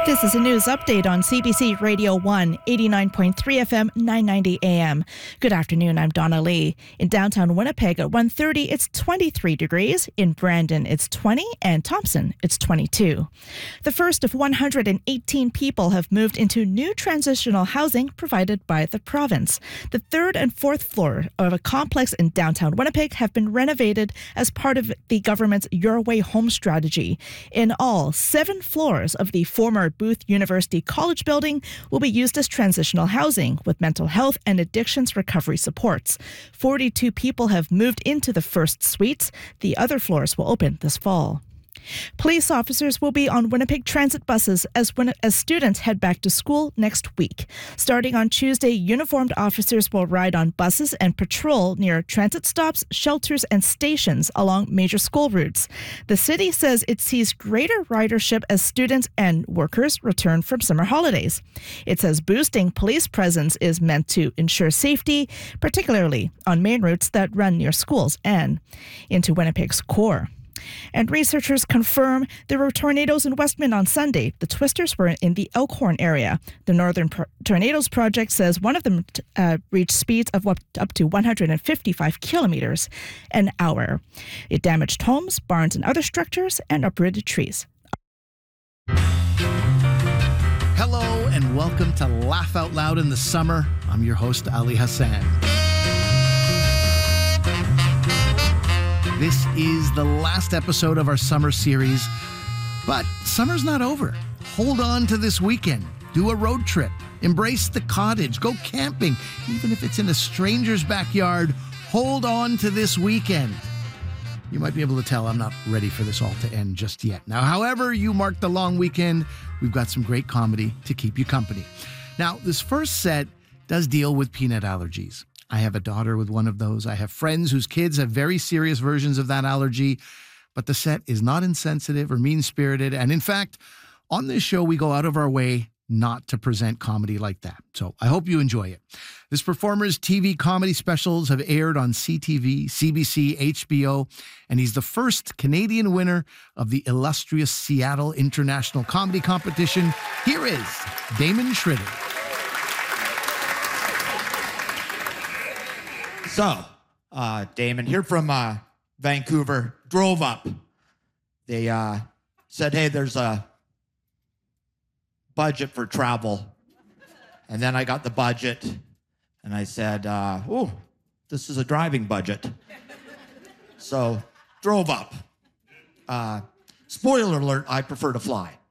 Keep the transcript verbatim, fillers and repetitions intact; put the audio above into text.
This is a news update on C B C Radio one, eighty-nine point three F M, nine ninety A M. Good afternoon, I'm Donna Lee. In downtown Winnipeg at one thirty, it's twenty-three degrees. In Brandon, it's twenty, and Thompson, it's twenty-two. The first of one hundred eighteen people have moved into new transitional housing provided by the province. The third and fourth floor of a complex in downtown Winnipeg have been renovated as part of the government's Your Way Home strategy. In all, seven floors of the former Booth University College building will be used as transitional housing with mental health and addictions recovery supports. forty-two people have moved into the first suites. The other floors will open this fall. Police officers will be on Winnipeg transit buses as, when, as students head back to school next week. Starting on Tuesday, uniformed officers will ride on buses and patrol near transit stops, shelters, and stations along major school routes. The city says it sees greater ridership as students and workers return from summer holidays. It says boosting police presence is meant to ensure safety, particularly on main routes that run near schools and into Winnipeg's core. And researchers confirm there were tornadoes in Westmount on Sunday. The twisters were in the Elkhorn area. The Northern Pro- Tornadoes Project says one of them uh, reached speeds of up, up to one hundred fifty-five kilometers an hour. It damaged homes, barns, and other structures and uprooted trees. Hello and welcome to Laugh Out Loud in the Summer. I'm your host, Ali Hassan. This is the last episode of our summer series, but summer's not over. Hold on to this weekend. Do a road trip. Embrace the cottage. Go camping. Even if it's in a stranger's backyard, hold on to this weekend. You might be able to tell I'm not ready for this all to end just yet. Now, however you mark the long weekend, we've got some great comedy to keep you company. Now, this first set does deal with peanut allergies. I have a daughter with one of those. I have friends whose kids have very serious versions of that allergy, but the set is not insensitive or mean-spirited. And in fact, on this show, we go out of our way not to present comedy like that. So I hope you enjoy it. This performer's T V comedy specials have aired on C T V, C B C, H B O, and he's the first Canadian winner of the illustrious Seattle International Comedy Competition. Here is Damon Schroeder. So, uh, Damon here from uh, Vancouver, drove up. They uh, said, hey, there's a budget for travel. And then I got the budget, and I said, uh, oh, this is a driving budget. So, drove up. Uh, spoiler alert, I prefer to fly.